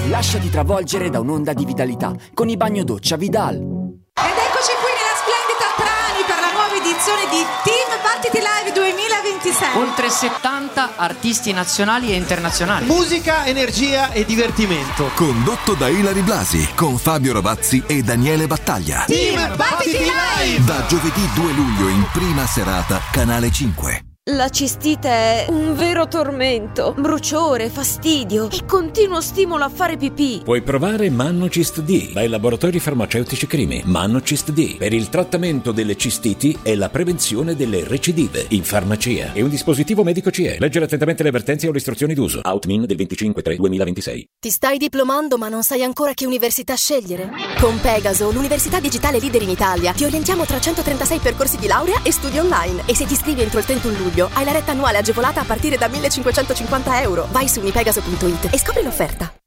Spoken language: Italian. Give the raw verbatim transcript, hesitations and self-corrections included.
Lasciati travolgere da un'onda di vitalità con i bagnodoccia Vidal. Ed eccoci qui nella splendida Trani per la nuova edizione di Team Battiti Live duemilaventisei. Oltre settanta artisti nazionali e internazionali. Musica, energia e divertimento. Condotto da Ilary Blasi con Fabio Rovazzi e Daniele Battaglia. Team Battiti Live! Da giovedì due luglio in prima serata, Canale cinque. La cistite è un vero tormento, bruciore, fastidio e continuo stimolo a fare pipì. Puoi provare Mannocist D dai laboratori farmaceutici Crimi. Mannocist D per il trattamento delle cistiti e la prevenzione delle recidive in farmacia. È un dispositivo medico C E. Leggere attentamente le avvertenze o le istruzioni d'uso. Outmin del venticinque tre duemilaventisei. Ti stai diplomando ma non sai ancora che università scegliere? Con Pegaso, l'università digitale leader in Italia, ti orientiamo tra centotrentasei percorsi di laurea e studi online. E se ti iscrivi entro il trentuno luglio hai la retta annuale agevolata a partire da millecinquecentocinquanta euro. Vai su unipegaso punto it e scopri l'offerta.